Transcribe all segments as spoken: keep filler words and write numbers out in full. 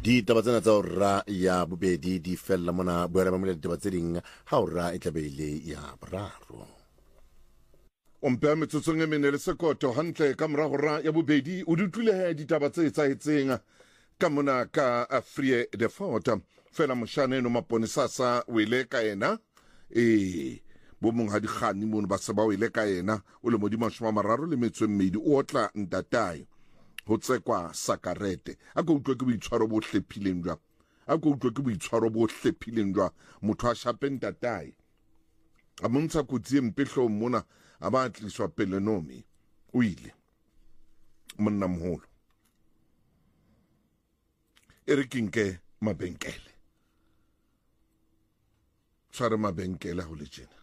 di taba tsena tsa ora ya bobedi di fella mona boela ba moledi taba tse ding ha ora e tlabeile ya boraro o mpea metsotsong e mene le sekoto hantle ka morago ra ya bobedi o ditule ditaba tse etsahetseng ka mona ka Free de Fort fela moshane no maponesasa o ile ka ena e bo mong ha di khani mono ba se ba o ile ka ena o le modimo shoma mararo le metswe mmedi o tla ntatai ho tsekwa sakarete a go utlwe ke boitshwaro bo hlephileng jwa a go utlwe ke boitshwaro bo hlephileng jwa motho a shape ntatai a montsha kutsi empehlo mona a ba tliswa pele nomi o ile monna moholo erikinke mabenkele tshwara mabenkele ho le tjena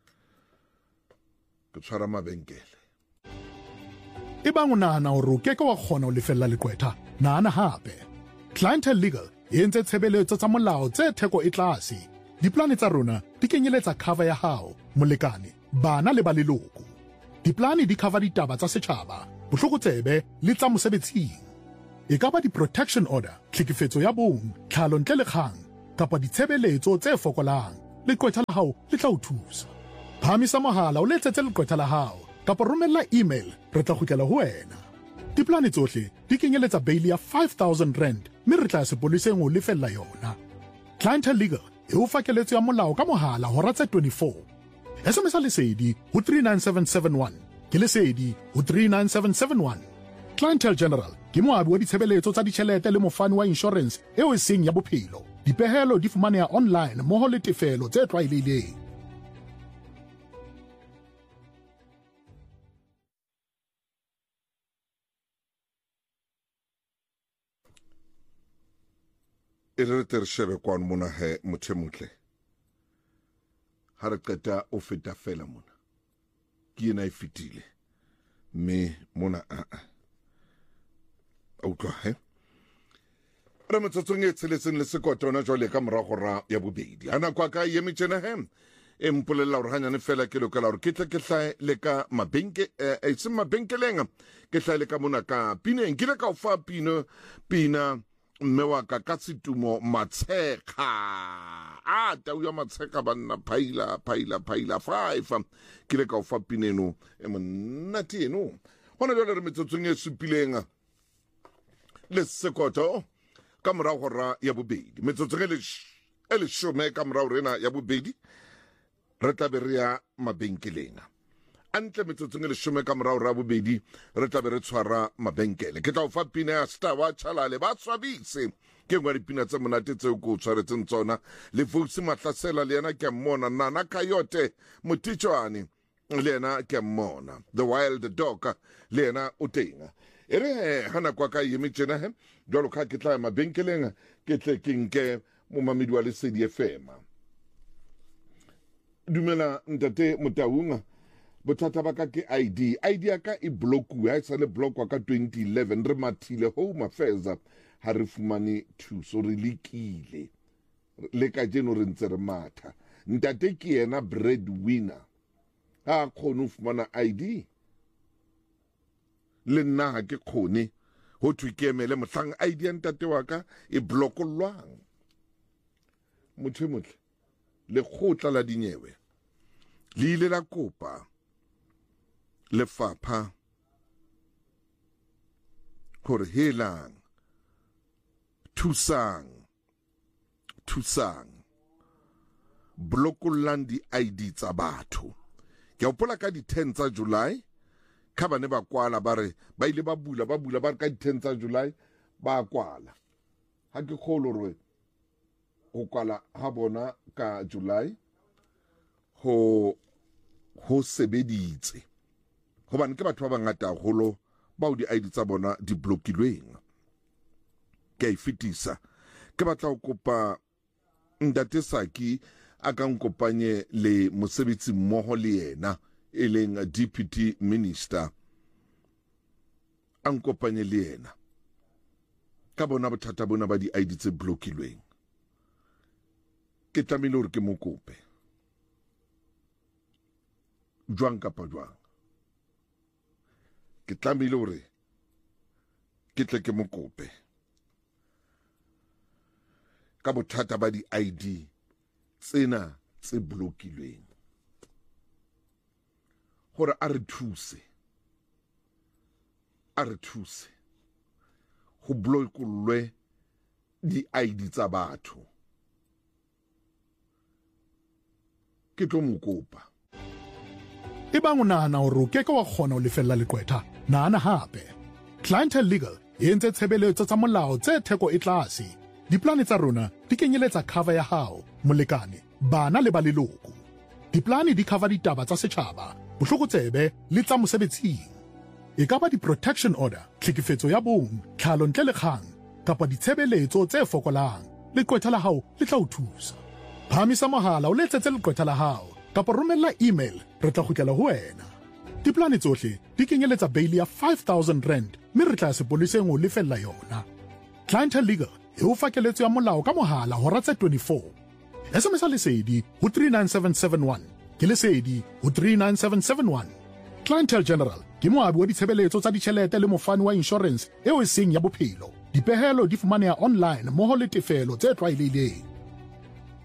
ke tshwara mabenkele e bang o nahana hore o keke wa kgona ho lefella leqwetha nahana hape Clientele Legal e entse tshebeletso tsa molao tse theko e tlase diplane tsa rona di kenyeletsa cover ya hao molekane bana le ba leloko diplane di cover ditaba tsa setjhaba bohlokotsebe le tsa mosebetsing e ka ba di-protection order tlhekefetso ya bong tlhalo ntle le kgang kapa ditshebeletso tse fokolang leqwetha la hao le tla o thusa phamisa mohala o letsetse leqwetha la hao kapa romella email re tla kgutlela ho wena diplane tsohle di kenyeletsa bail ya five thousand rand mme re tla sepoleseng ho lefella yona Clientele Legal e o fa keletso ya molao ka mohala hora tse twenty-four S M S lesedi ho three nine seven seven one ke lesedi ho three nine seven seven one Clientele General ke moabi wa ditshebeletso tsa ditjhelete le mofani wa insurance eo e seng ya bophelo dipehelo di fumaneha online mmoho le tefelo tse tlwaelehileng e re tere shebe kwa mona he motho motle ha re qeta o feta fela mona ke ena e fitile me mona a a utlwa he re motsotsong e tsheletseng le sekoto ona jwale ka morago ra ya bobedi ana kwa ka ye metjena he e mpolella hore hanyane fela ke lokela hore ke tle ke hlae le ka mabenke e se mabenkeleng ke hlae le ka mona ka pineng ke le ka o fa pino pina mme wa ka ka setumo matshekga a tau ya matshekga banna phaila phaila phaila five ke le ka o fa pineno e monate eno hona jwale re metsotsong e supileng le sekoto ka morago ra ya bobedi metsotsong e le e le shome ka morago rena ya bobedi re tla be re ya mabenkeleng antle metsotsong e le shome ka morago ra bobedi re tla be re tshwara mabenkele ke tla o fa pina ya star wa chalale ba swabise ke ngwa dipina tse monate tseo ko tshwaretseng tsona le Vusi Mahlasela le yena ke mmona Nana Kayote Motitshwane le yena ke mmona The Wild Dog le yena o teng e re hana kwa ka yemi tjena he jwalo ka ke tla mabenkeleng ke tle ke nke mo mamedi wa Lesedi F M dumela ntate Motaunga bothata ba ka ke I D I D ya ka e blockuwe ha e sa le blockwa ka twenty eleven re mathile Home Affairs ha re fumane thuso re lekile le ka jeno re ntse re matha ntate ke yena breadwinner ha khone o fumana I D le nna ha ke khone ho thwe ke emele mohlang I D ya ntate wa ka e blockolwang motho motle le khotla la dinyewe le ile la kopa lefapha hore helang thusang thusang blockollang di I D tsa batho ke opola ka di ten tsa July ka bane ba kwala ba re ba ile ba bula ba bula ba ka di ten tsa July ba kwala ha ke kholo re ho kwala ha bona ka July ho ho sebeditse hobane ke batho ba bangata holo ba o di I D tsa bona di blokilweng ke a fitisa ke batla ho kopa ndate Saki a ka nkopanye le mosebetsi mmoho le yena e leng deputy minister a nkopanye le yena ka bona bothata bona ba di I D tse blokilweng ke tlamehile hore ke mo kope jwang kapa jwang ke tlamehile hore ke tle ke mo kope ka bothata ba di-I D tsena tse blokilweng gore a re thuse a re thuse go blokolwe di-I D tsa batho. Ke tlo mo kopa. E bang o nahana hore o keke wa kgona ho lefella leqwetha, nahana hape. Clientele Legal e entse tshebeletso tsa molao tse theko e tlase. Diplane tsa rona di kenyeletsa cover ya hao, molekane, bana le ba leloko. Diplane di cover ditaba tsa setjhaba, bohlokotsebe le tsa mosebetsing. E ka ba di-protection order, tlhekefetso ya bong, tlhalo ntle le kgang, kapa ditshebeletso tse fokolang. Leqwetha la hao le tla o thusa. Phamisa mohala o letsetse leqwetha la hao, kapa romella email, re tla kgutlela ho wena. Diplane tsohle di kenyeletsa bail ya five thousand rand, mme re tla sepoleseng ho lefella yona. Clientele Legal e o fa keletso ya molao ka mohala hora tse twenty-four. S M S lesedi ho three nine seven seven one, ke lesedi ho three nine seven seven one. Clientele General ke moabi wa ditshebeletso tsa ditjhelete le mofani wa insurance eo e seng ya bophelo. Dipehelo di fumaneha online mmoho le tefelo tse tlwaelehileng.